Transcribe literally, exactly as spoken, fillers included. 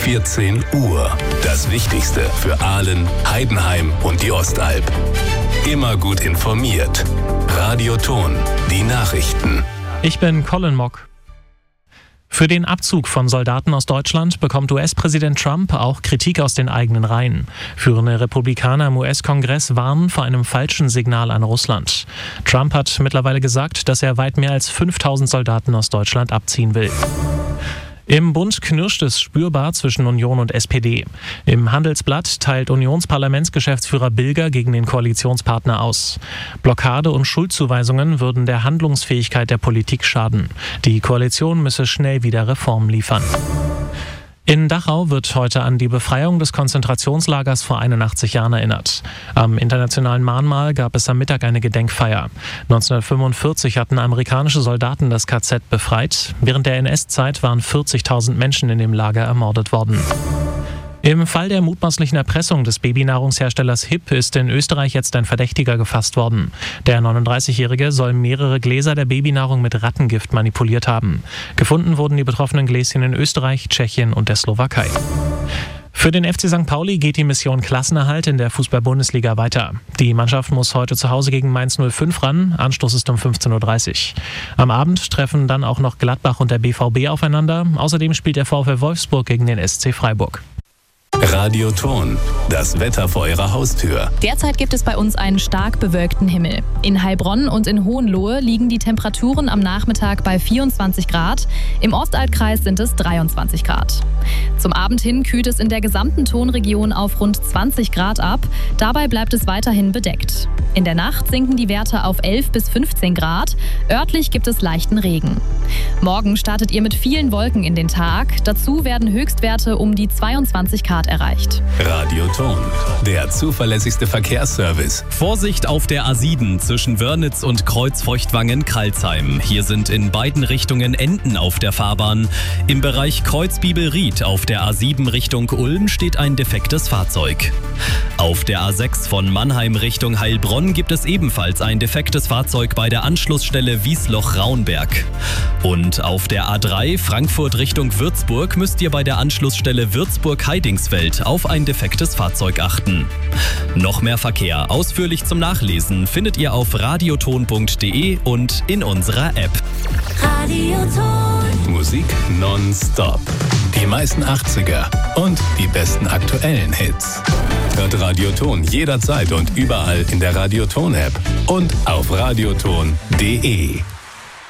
vierzehn Uhr. Das Wichtigste für Aalen, Heidenheim und die Ostalb. Immer gut informiert. Radio Ton, die Nachrichten. Ich bin Colin Mock. Für den Abzug von Soldaten aus Deutschland bekommt U S-Präsident Trump auch Kritik aus den eigenen Reihen. Führende Republikaner im U S-Kongress warnen vor einem falschen Signal an Russland. Trump hat mittlerweile gesagt, dass er weit mehr als fünftausend Soldaten aus Deutschland abziehen will. Im Bund knirscht es spürbar zwischen Union und S P D. Im Handelsblatt teilt Unionsparlamentsgeschäftsführer Bilger gegen den Koalitionspartner aus. Blockade und Schuldzuweisungen würden der Handlungsfähigkeit der Politik schaden. Die Koalition müsse schnell wieder Reformen liefern. In Dachau wird heute an die Befreiung des Konzentrationslagers vor einundachtzig Jahren erinnert. Am Internationalen Mahnmal gab es am Mittag eine Gedenkfeier. neunzehnhundertfünfundvierzig hatten amerikanische Soldaten das K Z befreit. Während der N S-Zeit waren vierzigtausend Menschen in dem Lager ermordet worden. Im Fall der mutmaßlichen Erpressung des Babynahrungsherstellers H I P ist in Österreich jetzt ein Verdächtiger gefasst worden. Der neununddreißigjährige soll mehrere Gläser der Babynahrung mit Rattengift manipuliert haben. Gefunden wurden die betroffenen Gläschen in Österreich, Tschechien und der Slowakei. Für den F C Sankt Pauli geht die Mission Klassenerhalt in der Fußball-Bundesliga weiter. Die Mannschaft muss heute zu Hause gegen Mainz null fünf ran. Anstoß ist um fünfzehn Uhr dreißig. Am Abend treffen dann auch noch Gladbach und der B V B aufeinander. Außerdem spielt der VfL Wolfsburg gegen den S C Freiburg. Radio Ton, das Wetter vor Ihrer Haustür. Derzeit gibt es bei uns einen stark bewölkten Himmel. In Heilbronn und in Hohenlohe liegen die Temperaturen am Nachmittag bei vierundzwanzig Grad. Im Ostalbkreis sind es dreiundzwanzig Grad. Zum Abend hin kühlt es in der gesamten Tonregion auf rund zwanzig Grad ab. Dabei bleibt es weiterhin bedeckt. In der Nacht sinken die Werte auf elf bis fünfzehn Grad. Örtlich gibt es leichten Regen. Morgen startet ihr mit vielen Wolken in den Tag. Dazu werden Höchstwerte um die zweiundzwanzig Grad erreicht. Radio Ton, der zuverlässigste Verkehrsservice. Vorsicht auf der A sieben zwischen Wörnitz und Kreuz-Feuchtwangen-Kralsheim. Hier sind in beiden Richtungen Enten auf der Fahrbahn. Im Bereich Kreuz-Biebel-Ried auf der A sieben Richtung Ulm steht ein defektes Fahrzeug. Auf der A sechs von Mannheim Richtung Heilbronn gibt es ebenfalls ein defektes Fahrzeug bei der Anschlussstelle Wiesloch-Raunberg. Und auf der A drei Frankfurt Richtung Würzburg müsst ihr bei der Anschlussstelle Würzburg-Heidingsfeld auf ein defektes Fahrzeug achten. Noch mehr Verkehr ausführlich zum Nachlesen findet ihr auf radioton punkt de und in unserer App. Radioton. Musik nonstop. Die meisten achtziger und die besten aktuellen Hits. Hört Radioton jederzeit und überall in der Radioton-App und auf radioton punkt de.